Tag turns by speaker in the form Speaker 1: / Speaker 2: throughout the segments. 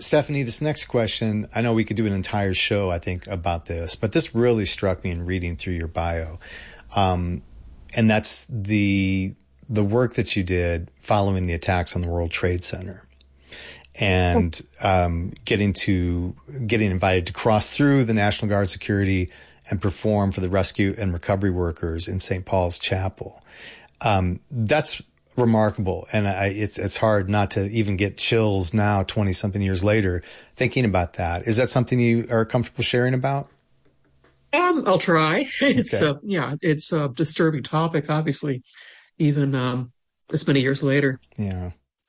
Speaker 1: Stephanie, this next question, I know we could do an entire show, I think, about this, but this really struck me in reading through your bio. And that's the work that you did following the attacks on the World Trade Center. And getting invited to cross through the National Guard security and perform for the rescue and recovery workers in St. Paul's Chapel. That's remarkable. And it's hard not to even get chills now, 20 something years later, thinking about that. Is that something you are comfortable sharing about?
Speaker 2: I'll try. It's a disturbing topic, obviously, even this many years later.
Speaker 1: Yeah.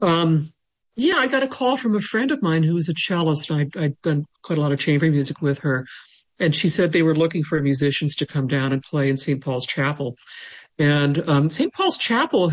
Speaker 2: Yeah, I got a call from a friend of mine who was a cellist. I'd done quite a lot of chamber music with her. And she said they were looking for musicians to come down and play in St. Paul's Chapel. And St. Paul's Chapel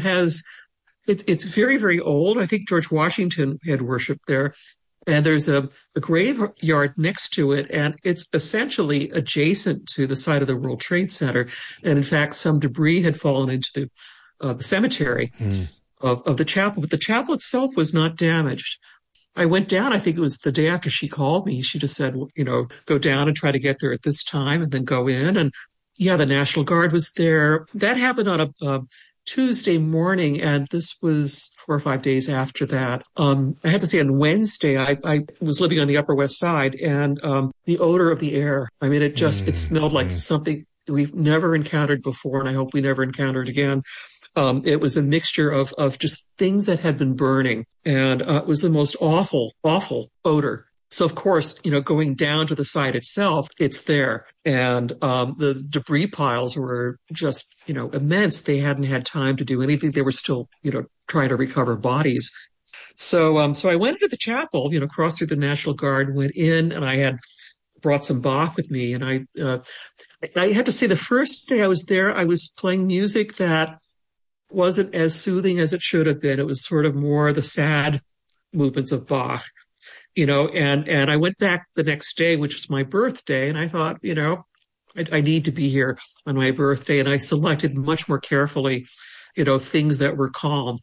Speaker 2: it's very, very old. I think George Washington had worshiped there. And there's a graveyard next to it. And it's essentially adjacent to the site of the World Trade Center. And in fact, some debris had fallen into the cemetery. Of the chapel, but the chapel itself was not damaged. I went down, I think it was the day after she called me. She just said, go down and try to get there at this time and then go in. And yeah, the National Guard was there. That happened on a Tuesday morning, and this was 4 or 5 days after that. I had to say on Wednesday, I was living on the Upper West Side, and the odor of the air, I mean, it smelled like something we've never encountered before, and I hope we never encounter it again. It was a mixture of just things that had been burning, and it was the most awful, awful odor. So, of course, going down to the site itself, it's there. And the debris piles were just, immense. They hadn't had time to do anything. They were still, trying to recover bodies. So I went into the chapel, crossed through the National Guard, went in, and I had brought some Bach with me. And I had to say the first day I was there, I was playing music that wasn't as soothing as it should have been. It was sort of more the sad movements of Bach, and I went back the next day, which was my birthday. And I thought, I need to be here on my birthday. And I selected much more carefully, things that were calm.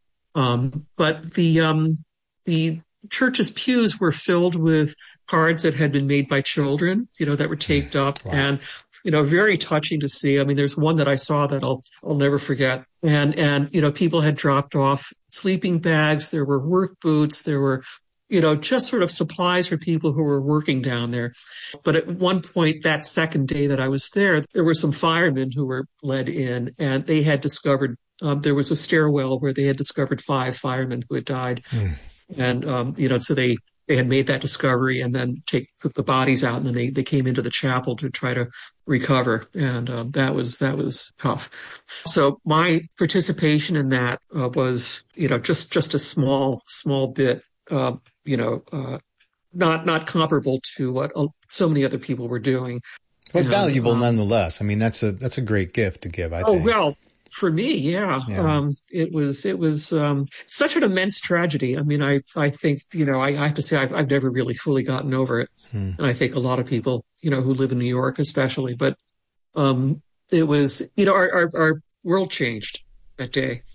Speaker 2: But the church's pews were filled with cards that had been made by children, that were taped up. Wow. And very touching to see. I mean, there's one that I saw that I'll never forget. And people had dropped off sleeping bags. There were work boots. There were, just sort of supplies for people who were working down there. But at one point, that second day that I was there were some firemen who were led in, and they had discovered, there was a stairwell where they had discovered 5 firemen who had died. And, so they had made that discovery and then took the bodies out, and then they came into the chapel to try to recover. And that was tough. So my participation in that was, just a small bit, not comparable to what so many other people were doing.
Speaker 1: But valuable nonetheless. I mean, that's a great gift to give, I think.
Speaker 2: Oh, well, for me, yeah. It was such an immense tragedy. I mean, I think, I have to say I've never really fully gotten over it. And I think a lot of people, who live in New York especially, but it was, our world changed that day.